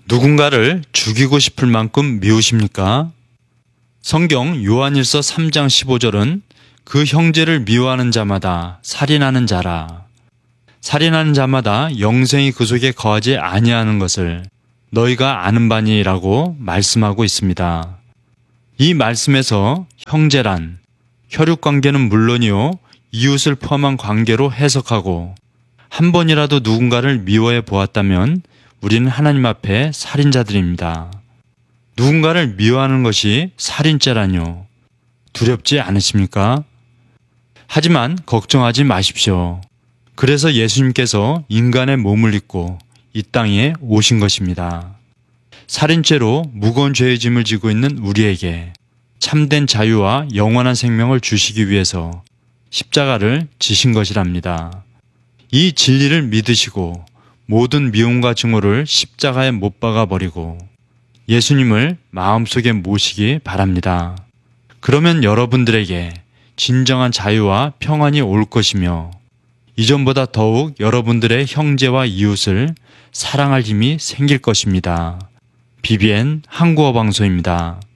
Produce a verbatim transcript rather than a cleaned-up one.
누군가를 죽이고 싶을 만큼 미우십니까? 성경 요한일서 삼 장 십오 절은 그 형제를 미워하는 자마다 살인하는 자라. 살인하는 자마다 영생이 그 속에 거하지 아니하는 것을 너희가 아는 바니라고 말씀하고 있습니다. 이 말씀에서 형제란 혈육관계는 물론이요 이웃을 포함한 관계로 해석하고 한 번이라도 누군가를 미워해 보았다면 우리는 하나님 앞에 살인자들입니다. 누군가를 미워하는 것이 살인죄라뇨. 두렵지 않으십니까? 하지만 걱정하지 마십시오. 그래서 예수님께서 인간의 몸을 입고 이 땅에 오신 것입니다. 살인죄로 무거운 죄의 짐을 지고 있는 우리에게 참된 자유와 영원한 생명을 주시기 위해서 십자가를 지신 것이랍니다. 이 진리를 믿으시고 모든 미움과 증오를 십자가에 못 박아 버리고 예수님을 마음속에 모시기 바랍니다. 그러면 여러분들에게 진정한 자유와 평안이 올 것이며 이전보다 더욱 여러분들의 형제와 이웃을 사랑할 힘이 생길 것입니다. 비비엔 한국어 방송입니다.